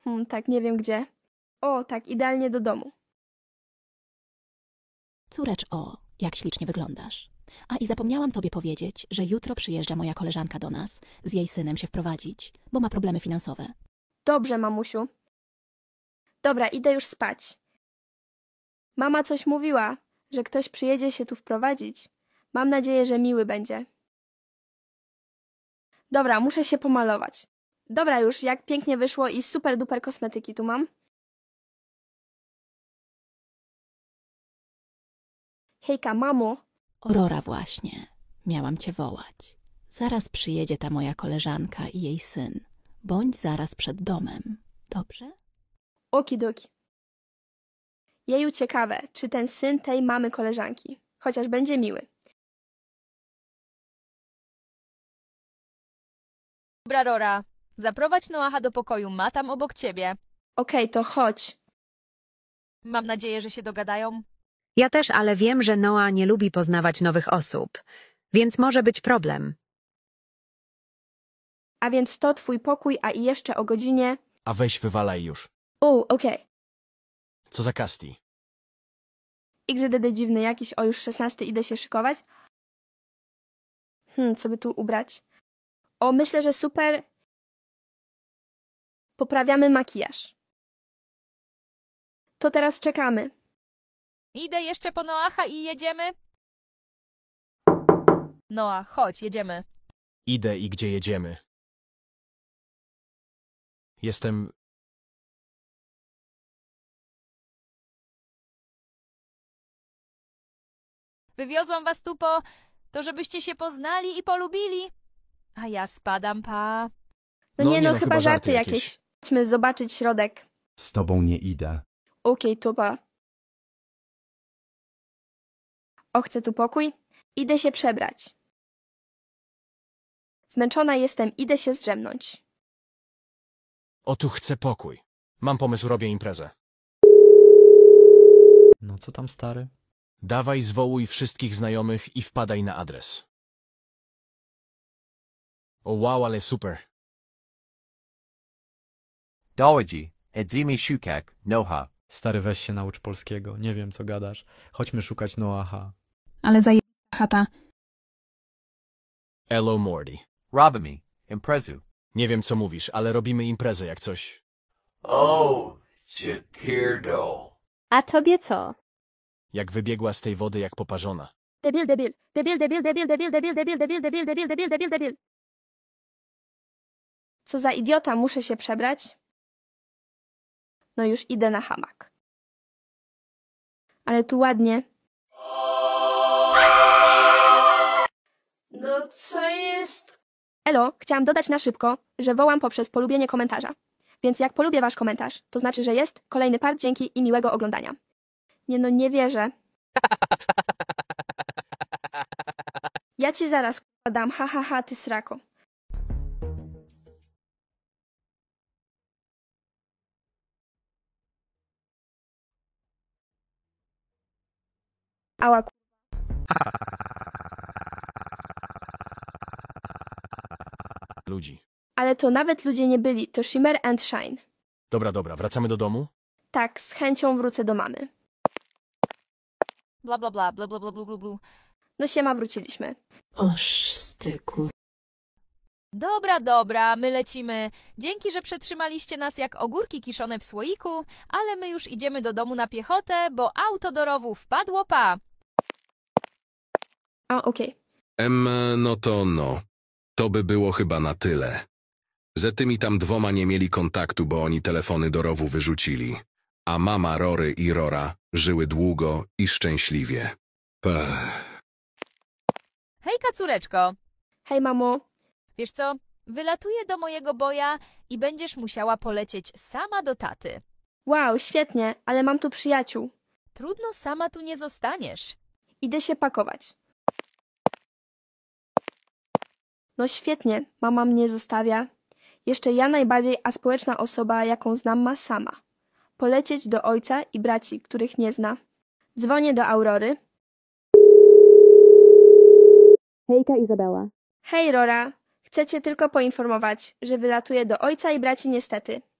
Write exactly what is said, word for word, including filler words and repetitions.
Hmm, tak, nie wiem gdzie. O, tak, idealnie do domu. Córeczko, jak ślicznie wyglądasz. A i zapomniałam tobie powiedzieć, że jutro przyjeżdża moja koleżanka do nas z jej synem się wprowadzić, bo ma problemy finansowe. Dobrze, mamusiu. Dobra, idę już spać. Mama coś mówiła, że ktoś przyjedzie się tu wprowadzić. Mam nadzieję, że miły będzie. Dobra, muszę się pomalować. Dobra już, jak pięknie wyszło i super duper kosmetyki tu mam. Hejka, mamo. Aurora właśnie. Miałam cię wołać. Zaraz przyjedzie ta moja koleżanka i jej syn. Bądź zaraz przed domem. Dobrze? Okidoki. Jeju, ciekawe, czy ten syn tej mamy koleżanki. Chociaż będzie miły. Dobra, Rora. Zaprowadź Noaha do pokoju, ma tam obok ciebie. Okej, to chodź. Mam nadzieję, że się dogadają. Ja też, ale wiem, że Noah nie lubi poznawać nowych osób, więc może być problem. A więc to twój pokój, a i jeszcze o godzinie... A weź wywalaj już. O, okej. Co za Kasti? X D D dziwny jakiś, o już szesnasty, idę się szykować. Hmm, co by tu ubrać? O, myślę, że super. Poprawiamy makijaż. To teraz czekamy. Idę jeszcze po Noaha i jedziemy. Noah, chodź, jedziemy. Idę i gdzie jedziemy? Jestem... Wywiozłam was tu po... to żebyście się poznali i polubili. A ja spadam, pa. No, nie, no, chyba żarty jakieś. Chodźmy zobaczyć środek. Z tobą nie idę. Okej, to pa. O, chcę tu pokój? Idę się przebrać. Zmęczona jestem, idę się zdrzemnąć. O, tu chcę pokój. Mam pomysł, robię imprezę. No co tam, stary? Dawaj, zwołuj wszystkich znajomych i wpadaj na adres. O wow, ale super. Dowaji, Edzimi Shukak, Noha. Stary, weź się naucz polskiego. Nie wiem, co gadasz. Chodźmy szukać Noaha. Ale zaje... chata. Elo Morty. Robami, Imprezu. Nie wiem, co mówisz, ale robimy imprezę jak coś. Oh, Shakirdo. A tobie co? Jak wybiegła z tej wody jak poparzona. Debil, debil, debil, debil, debil, debil, debil, debil, debil, debil, debil, debil, debil, debil. Co za idiota, muszę się przebrać? No już idę na hamak. Ale tu ładnie. No co jest? Elo, chciałam dodać na szybko, że wołam poprzez polubienie komentarza. Więc jak polubię wasz komentarz, to znaczy, że jest kolejny part, dzięki i miłego oglądania. Nie no, nie wierzę. Ja ci zaraz dam, ha ha ha, ty srako. Ała, ku... Ludzi. Ale to nawet ludzie nie byli, to Shimmer and Shine. Dobra, dobra, wracamy do domu? Tak, z chęcią wrócę do mamy. Bla, bla, bla, bla, bla, bla, bla, bla, bla. No siema, wróciliśmy. Oż ty kur... Dobra, dobra, my lecimy. Dzięki, że przetrzymaliście nas jak ogórki kiszone w słoiku, ale my już idziemy do domu na piechotę, bo auto do rowu wpadło, pa. A, okej. Em, no to no. To by było chyba na tyle. Ze tymi tam dwoma nie mieli kontaktu, bo oni telefony do rowu wyrzucili. A mama Rory i Rora żyły długo i szczęśliwie. Pech. Hejka, córeczko. Hej, mamo. Wiesz co, wylatuję do mojego boja i będziesz musiała polecieć sama do taty. Wow, świetnie, ale mam tu przyjaciół. Trudno, sama tu nie zostaniesz. Idę się pakować. No świetnie, mama mnie zostawia. Jeszcze ja najbardziej aspołeczna osoba, jaką znam, ma sama. Polecieć do ojca i braci, których nie zna. Dzwonię do Aurory. Hejka, Izabela. Hej, Rora. Chcę cię tylko poinformować, że wylatuję do ojca i braci niestety.